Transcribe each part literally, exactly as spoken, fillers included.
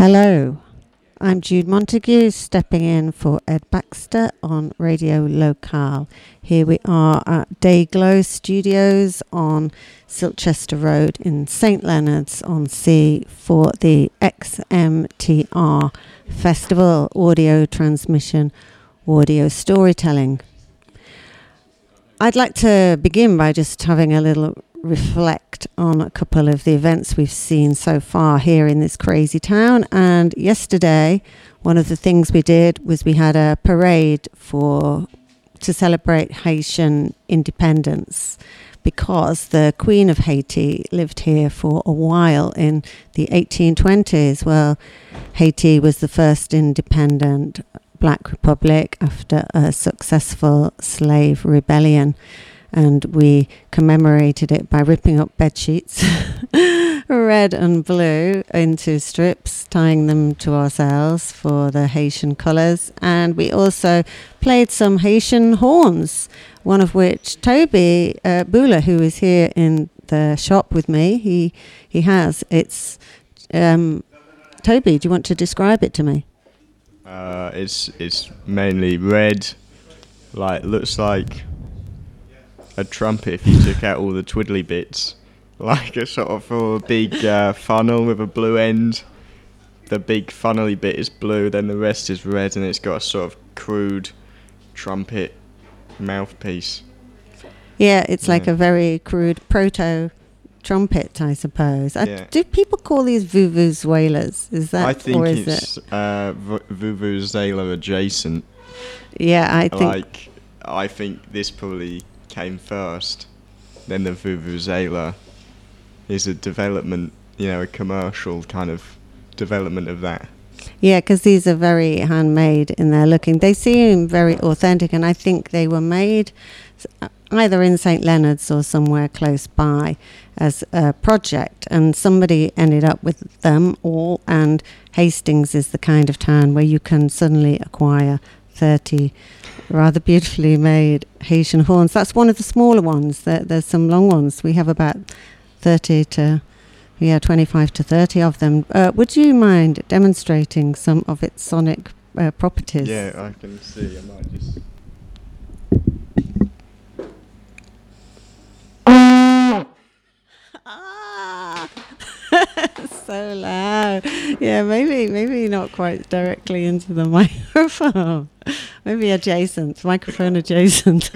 Hello, I'm Jude Montague, stepping in for Ed Baxter on Radio Locale. Here we are at Dayglow Studios on Silchester Road in Saint Leonard's on Sea for the X M T R Festival, audio transmission, audio storytelling. I'd like to begin by just having a little reflect on a couple of the events we've seen so far here in this crazy town. And yesterday, one of the things we did was we had a parade for to celebrate Haitian independence, because the Queen of Haiti lived here for a while in the eighteen twenties. Well, Haiti was the first independent Black Republic after a successful slave rebellion. And we commemorated it by ripping up bed sheets, red and blue, into strips, tying them to ourselves for the Haitian colours. And we also played some Haitian horns, one of which Toby uh, Bula, who is here in the shop with me, he he has. It's um, Toby, do you want to describe it to me? Uh, it's it's mainly red, like looks like a trumpet if you took out all the twiddly bits, like a sort of a big uh, funnel with a blue end. The big funnely bit is blue, then the rest is red, and it's got a sort of crude trumpet mouthpiece. Yeah, it's yeah. like a very crude proto trumpet, I suppose. Yeah. Uh, do people call these vuvuzelas? Is that? I think or is it's it? uh, v- vuvuzela adjacent. Yeah, I think. Like, I think this probably came first, then the vuvuzela is a development, you know, a commercial kind of development of that. Yeah, because these are very handmade in their looking. They seem very authentic, and I think they were made either in Saint Leonard's or somewhere close by as a project, and somebody ended up with them all, and Hastings is the kind of town where you can suddenly acquire thirty rather beautifully made Haitian horns. That's one of the smaller ones. There, there's some long ones. We have about thirty to, yeah, twenty-five to thirty of them. Uh, would you mind demonstrating some of its sonic uh, properties? Yeah, I can see. I might just... Ah, so loud. Yeah, maybe maybe not quite directly into the microphone. Maybe adjacent, microphone adjacent.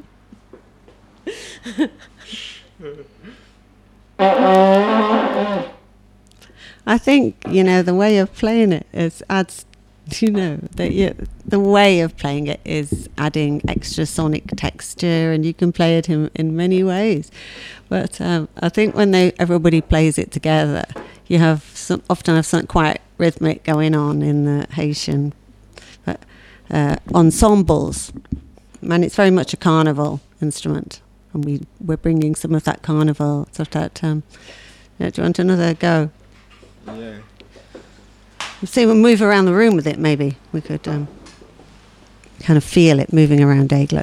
I think, you know, the way of playing it is adds, you know, that you, the way of playing it is adding extra sonic texture, and you can play it in, in many ways. But um, I think when they everybody plays it together, you have some, often have something quite rhythmic going on in the Haitian uh, uh, ensembles, and it's very much a carnival instrument. And we we're bringing some of that carnival sort of that. Um, yeah, do you want another go? Yeah. See, we'll move around the room with it. Maybe we could um, kind of feel it moving around Dayglow.